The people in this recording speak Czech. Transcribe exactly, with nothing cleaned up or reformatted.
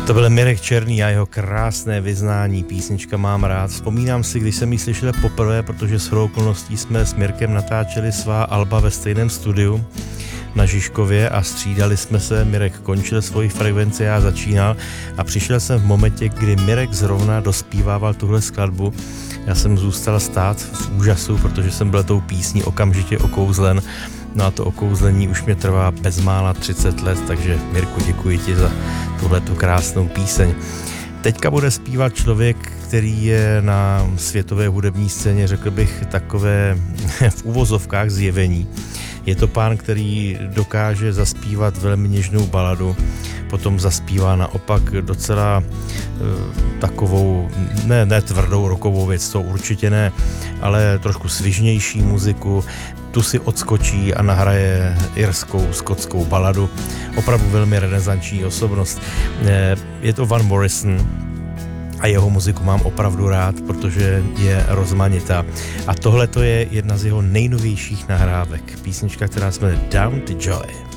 To byl Mirek Černý a jeho krásné vyznání. Písnička Mám rád. Vzpomínám si, když jsem ji slyšel poprvé, protože shodou okolností jsme s Mirkem natáčeli svá alba ve stejném studiu na Žižkově a střídali jsme se. Mirek končil svoji frekvenci, já začínal a přišel jsem v momentě, kdy Mirek zrovna dospívával tuhle skladbu. Já jsem zůstal stát v úžasu, protože jsem byl tou písní okamžitě okouzlen. No a to okouzlení už mě trvá bezmála třicet let, takže Mirku, děkuji ti za tuhletu krásnou píseň. Teďka bude zpívat člověk, který je na světové hudební scéně, řekl bych, takové v uvozovkách zjevení. Je to pán, který dokáže zaspívat velmi něžnou baladu, potom zaspívá naopak docela e, takovou, ne, ne tvrdou rockovou věc, to určitě ne, ale trošku svižnější muziku, tu si odskočí a nahraje irskou, skotskou baladu. Opravdu velmi renesanční osobnost. E, je to Van Morrison a jeho muziku mám opravdu rád, protože je rozmanitá. A tohle to je jedna z jeho nejnovějších nahrávek. Písnička, která se jmenuje Down to Joy.